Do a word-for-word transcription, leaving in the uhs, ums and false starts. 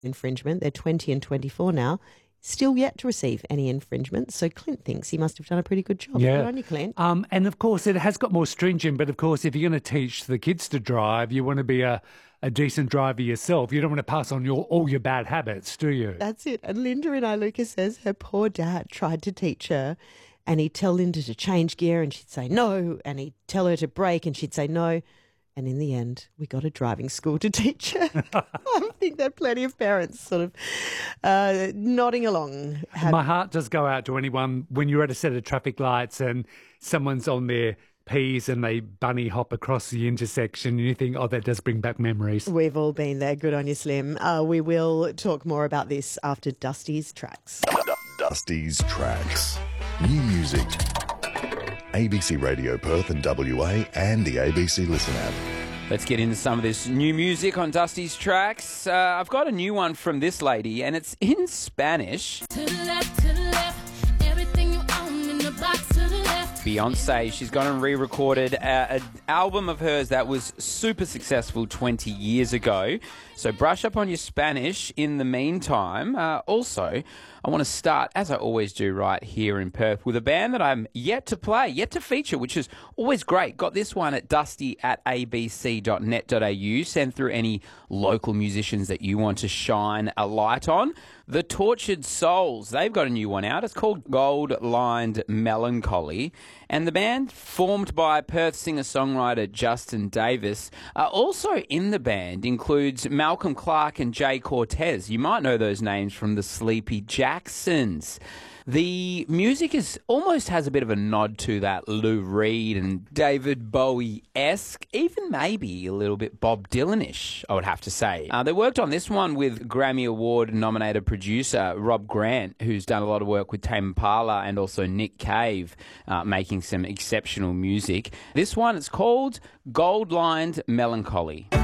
infringement. They're twenty and twenty-four now. Still yet to receive any infringement. So Clint thinks he must have done a pretty good job. Yeah. Good on you, Clint. Um, and, of course, it has got more stringent, but, of course, if you're going to teach the kids to drive, you want to be a, a decent driver yourself. You don't want to pass on your all your bad habits, do you? That's it. And Linda in Iluka says her poor dad tried to teach her and he'd tell Linda to change gear and she'd say no, and he'd tell her to brake and she'd say no. And in the end, we got a driving school to teach her. I think there are plenty of parents sort of uh, nodding along. Have... My heart does go out to anyone when you're at a set of traffic lights and someone's on their P's and they bunny hop across the intersection and you think, oh, that does bring back memories. We've all been there. Good on you, Slim. Uh, we will talk more about this after Dusty's Tracks. Dusty's Tracks. New music. A B C Radio Perth and W A and the A B C Listen app. Let's get into some of this new music on Dusty's Tracks. Uh, I've got a new one from this lady, and it's in Spanish. To the left, to the left, everything you own in the box to the left. Beyonce, she's gone and re-recorded a, an album of hers that was super successful twenty years ago. So brush up on your Spanish in the meantime. Uh, also, I want to start, as I always do right here in Perth, with a band that I'm yet to play, yet to feature, which is always great. Got this one at dusty at a b c dot net dot a u. Send through any local musicians that you want to shine a light on. The Tortured Souls, they've got a new one out. It's called Gold Lined Melancholy. And the band, formed by Perth singer-songwriter Justin Davis, uh, also in the band includes Malcolm Clark and Jay Cortez. You might know those names from the Sleepy Jacksons. The music is almost has a bit of a nod to that Lou Reed and David Bowie-esque, even maybe a little bit Bob Dylan-ish, I would have to say. Uh, they worked on this one with Grammy Award-nominated producer Rob Grant, who's done a lot of work with Tame Impala and also Nick Cave, uh, making some exceptional music. This one is called Gold Lined Melancholy.